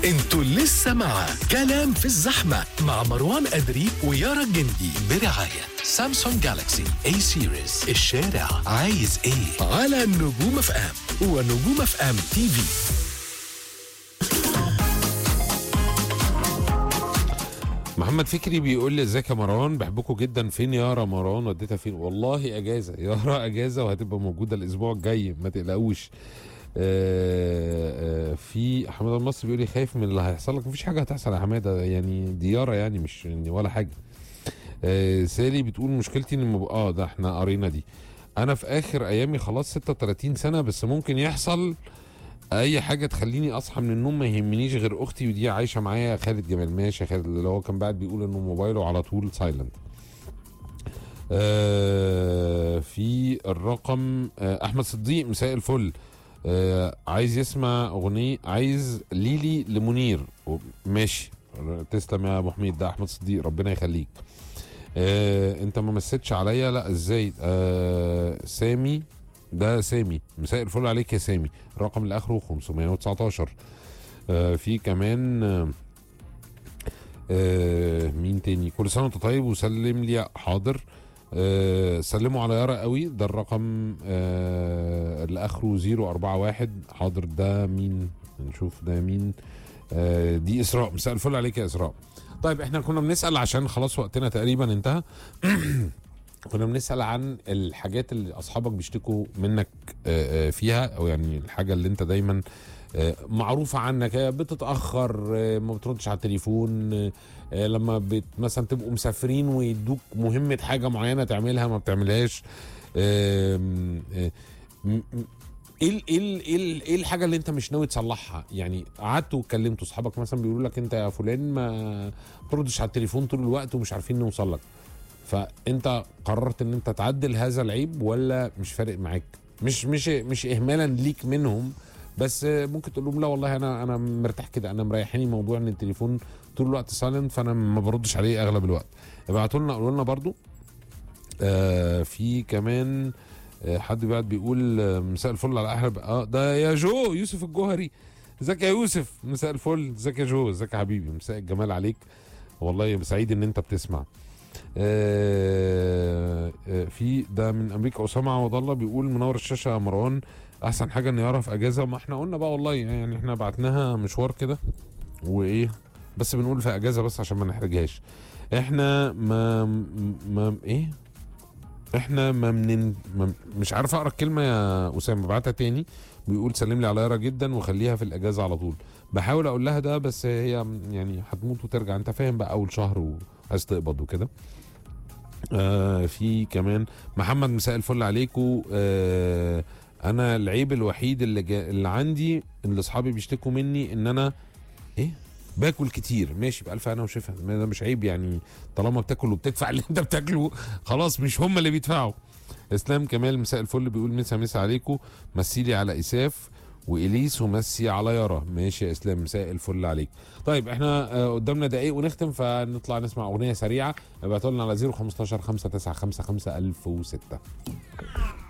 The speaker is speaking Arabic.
انتوا لسه مع كلام في الزحمة مع مروان أدري ويارا الجندي برعاية سامسونج جالاكسي اي سيريز. الشارع عايز ايه على نجوم اف ام ونجوم اف ام تي في. محمد فكري بيقول لي ازيك يا مروان، بحبكم جدا. فين يارا مروان؟ وديتها فين؟ والله اجازه يارا، اجازه وهتبقى موجوده الاسبوع الجاي، ما تقلقوش. في حماده المصري بيقول لي خايف من اللي هيحصل لك. مفيش حاجه هتحصل يا حماده، يعني دي يارا يعني مش يعني ولا حاجه. سالي بتقول مشكلتي ان ده احنا قرينا دي. انا في اخر ايامي خلاص 36 سنه، بس ممكن يحصل اي حاجه تخليني اصحى من النوم ما يهمنيش غير اختي، ودي عايشه معايا. خالد جمال، ماشي يا خالد، اللي هو كان بعد بيقول انه موبايله على طول سايلنت. في الرقم احمد صديق، مساء الفل. عايز يسمع اغنيه، عايز ليلي لمنير. ماشي، تسلم يا ابو حميد. ده احمد صديق، ربنا يخليك. انت ما مسيتش عليا؟ لا ازاي؟ سامي، ده سامي، مساء الفل عليك يا سامي. الرقم اللي اخره 519. في كمان مين تاني؟ كل سنه وانت طيب وسلم لي. حاضر. سلموا على يارا قوي. ده الرقم اللي اخره 041. حاضر. ده مين؟ نشوف ده مين. دي اسراء، مساء الفل عليك يا اسراء. طيب احنا كنا بنسال عشان خلاص وقتنا تقريبا انتهى. كنا بنسال عن الحاجات اللي اصحابك بيشتكوا منك فيها، او يعني الحاجه اللي انت دايما معروفه عنك، بتتاخر، ما بتردش على التليفون، لما مثلا تبقوا مسافرين ويدوك مهمه حاجه معينه تعملها ما بتعملهاش. ايه الحاجه اللي انت مش ناوي تصلحها؟ يعني قعدتوا واتكلمتوا، اصحابك مثلا بيقولوا لك انت يا فلان ما بتردش على التليفون طول الوقت ومش عارفين نوصل لك، فانت قررت ان انت تعدل هذا العيب ولا مش فارق معاك؟ مش اهمالا ليك منهم، بس ممكن تقول لهم لا والله انا مرتاح كده، انا مريحاني موضوع ان التليفون طول الوقت سايلنت، فانا ما بردش عليه اغلب الوقت. ابعتوا لنا، قولوا لنا برضو. في كمان حد بعد بيقول مساء الفل على احلى ده يا جو يوسف الجوهري. ازيك يا يوسف؟ مساء الفل. ازيك يا جو؟ ازيك يا حبيبي؟ مساء الجمال عليك، والله سعيد ان انت بتسمع. في ده من امريكا اسامه عوض الله بيقول منور الشاشه يا مروان، احسن حاجه ان يعرف اجازه. ما احنا قلنا بقى والله، يعني احنا بعتناها مشوار كده وايه، بس بنقول في اجازه بس عشان ما نحرجهاش. احنا ما ايه احنا ما من مش عارف اقرا الكلمه يا اسامه، بعتها تاني. بيقول سلم لي على يارا جدا وخليها في الاجازه على طول. بحاول اقول لها ده، بس هي يعني هتموت وترجع، انت فاهم بقى، اول شهر وعايز تقبض وكده. في كمان محمد، مساء الفل عليكم. انا العيب الوحيد اللي عندي اللي اصحابي بيشتكوا مني ان انا باكل كتير. ماشي، بألف انا وشفا، ده مش عيب يعني، طالما بتاكل وبتدفع اللي انت بتاكله خلاص، مش هم اللي بيدفعوا. اسلام كمال، مساء الفل، بيقول مسا عليكم، مسيلي على اساف واليس ومسي على يارا. ماشي يا اسلام، مساء الفل عليك. طيب احنا قدامنا دقايق ونختم، فنطلع نسمع اغنيه سريعه. ابعتوا لنا على 015 595 5006.